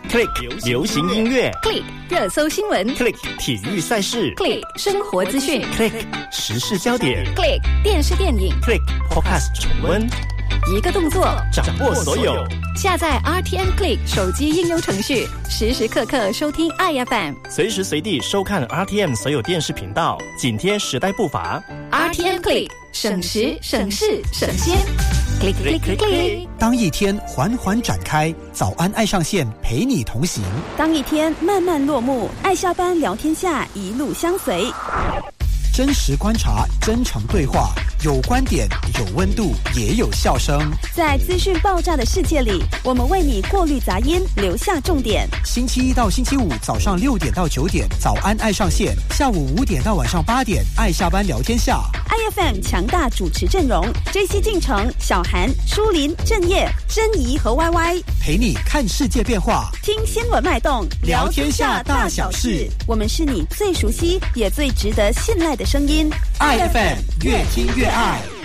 Click 流行音乐 Click 热搜新闻 ，Click 体育赛事 Click 生活资讯 ，Click 时事焦点 Click 电视电影 ，Click Podcast 重温， 一个动作掌握所有。 下载 RTM Click 手机应用程序，时时刻刻收听爱 FM， 随时随地收看 RTM 所有电视频道，紧贴时代步伐。 RTM Click 省时省事省先。Click click click click。 当一天缓缓展开，早安爱上线陪你同行； 当一天慢慢落幕，爱下班聊天下一路相随。 真实观察，真诚对话，有观点，有温度，也有笑声。 在资讯爆炸的世界里，我们为你过滤杂音，留下重点。 星期一到星期五早上6点到9点，早安爱上线；下午5点到晚上8点，爱下班聊天下。 IFM 强大主持阵容：JC进城、小韩、舒林、郑业、珍怡和 YY， 陪你看世界变化， 听新闻脉动， 聊天下大小事。 我们是你最熟悉也最值得信赖的声音。 IFM 越听越爱。